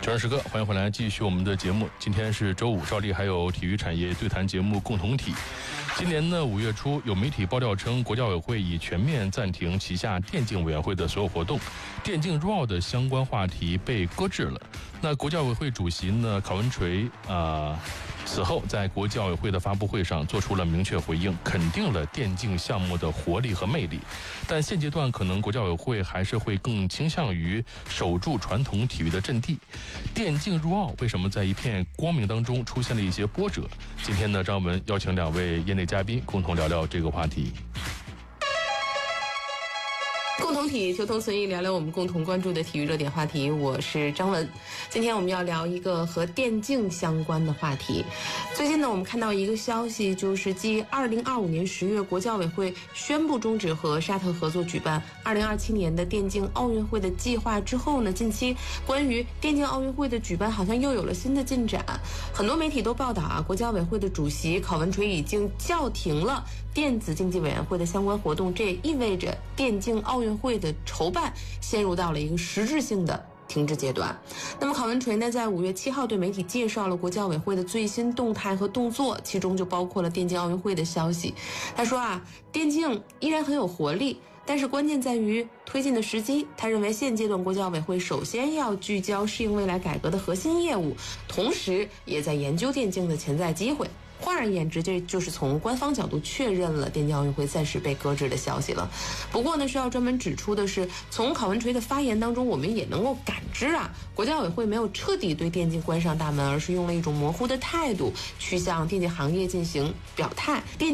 九点时刻，欢迎回来，继续我们的节目。今天是周五，照例还有体育产业对谈节目共同体。今年呢5月初，有媒体爆料称，国家委会已全面暂停旗下电竞委员会的所有活动，电竞入奥的相关话题被搁置了。那国家委会主席呢考文垂此后在国际奥委会的发布会上做出了明确回应，肯定了电竞项目的活力和魅力。但现阶段可能国家委会还是会更倾向于守住传统体育的阵地。电竞入奥为什么在一片光明当中出现了一些波折？今天呢，张文邀请2位业内嘉宾共同聊聊这个话题。 共同体求同存异，聊聊我们共同关注的体育热点话题。我是张文，今天我们要聊一个和电竞相关的话题。最近呢，我们看到一个消息，就是继2025年10月国际奥委会宣布终止和沙特合作举办2027年的电竞奥运会的计划之后呢，近期关于电竞奥运会的举办好像又有了新的进展。很多媒体都报道国际奥委会的主席考文垂已经叫停了电子竞技委员会的相关活动，这也意味着电竞奥运会的筹办陷入到了一个实质性的停滞阶段。那么考文垂呢，在5月7号对媒体介绍了国际奥委会的最新动态和动作，其中就包括了电竞奥运会的消息。他说电竞依然很有活力，但是关键在于推进的时机。他认为现阶段国际奥委会首先要聚焦适应未来改革的核心业务，同时也在研究电竞的潜在机会。换而言之，这就是从官方角度确认了电竞奥运会暂时被搁置的消息了。不过呢，需要专门指出的是，从考文垂的发言当中，我们也能够感知国际奥委会没有彻底对电竞关上大门，而是用了一种模糊的态度去向电竞行业进行表态。